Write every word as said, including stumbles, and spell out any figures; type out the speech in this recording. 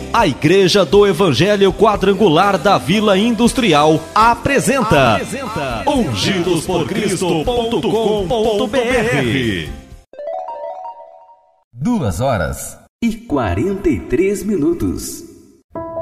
A Igreja do Evangelho Quadrangular da Vila Industrial apresenta, apresenta ungidos por cristo ponto com ponto b r. Duas horas e quarenta e três minutos.